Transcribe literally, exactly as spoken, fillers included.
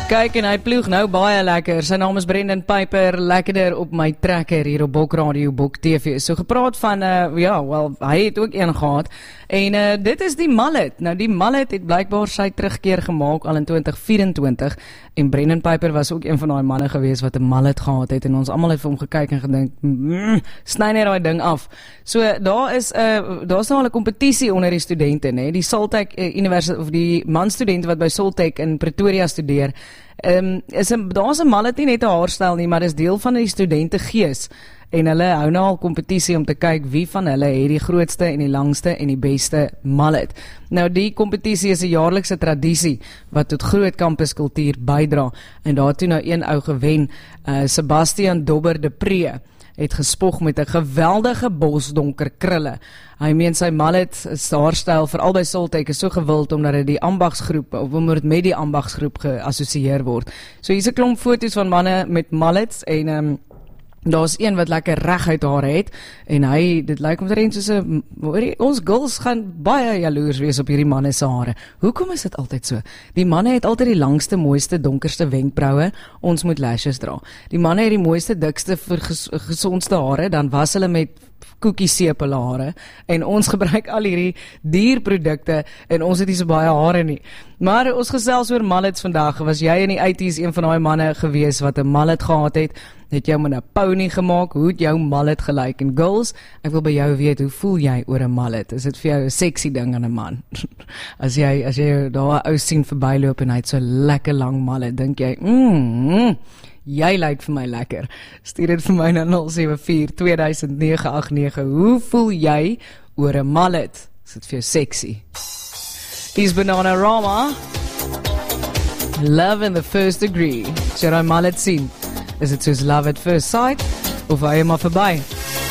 Kyk, en hy ploeg nou baie lekker. Sy naam is Brendan Piper, lekkerder op my trekker hier op Bok Radio, Bok T V. So gepraat van, uh, ja, wel, hy het ook een gehad. En uh, dit is die mallet. Nou die mallet het blykbaar sy terugkeer gemaak al in twintig vyf-en-twintig. En Brendan Piper was ook een van die manne gewees wat 'n mallet gehad het. En ons almal het vir hom gekyk en gedink, mmm, sny net daai ding af. So daar is 'n uh, daar's nou al 'n kompetisie onder die studente, né? Die Saltech uh, Universiteit of die manstudente wat by Saltech in Pretoria studeer. Um, is 'n daar's 'n mallet nie net 'n haarstyl nie, maar dis deel van die studente gees. En hulle hou nou al kompetisie om te kyk wie van hulle het die grootste en die langste en die beste mallet. Nou die kompetisie is 'n jaarlikse tradisie wat tot groot kampuskultuur bydra. En daartoe nou een ou gewen, uh, Sebastian Dobber de Pre, het gespog met 'n geweldige bosdonker krulle. Hy meen sy mallet, haarstyl, veral by Saltech, is so gewild omdat dit die ambagsgroep, of omdat dit met die ambagsgroep geassosieer word. So hier's 'n klomp foto's van manne met mallets en um, daar's een wat lekker reguit haar het en hy, dit lyk omtrent soos 'n, ons girls gaan baie jaloers wees op hierdie manne se hare. Hoekom is dit altyd so? Die manne het altyd die langste, mooiste, donkerste wenkbroue, ons moet lashes dra. Die manne het die mooiste, dikste, ges, gesondste hare, dan was hulle met koekieseep hulle hare en ons gebruik al hierdie dierprodukte en ons het nie so baie hare nie. Maar ons gesels oor mallets vandag. Was jy in die eighties een van daai manne gewees wat 'n mallet gehad het? Het jy met 'n pony gemaak? Hoe het jou mallet gelyk? En girls, ek wil by jou weet, hoe voel jy oor 'n mallet? Is dit vir jou 'n sexy ding aan 'n man? As jy as jy daar 'n ou sien verbyloop en hy het so lekker lang mallet, dink jy, mm, jy lyk vir my lekker. Stuur dit vir my na nul sewe vier twee nege agt nege. Hoe voel jy oor 'n mallet? Is dit vir jou sexy? Is Bananarama. Love in the first degree. As jy daai mallet sien, is dit soos love at first sight of hy maar verby?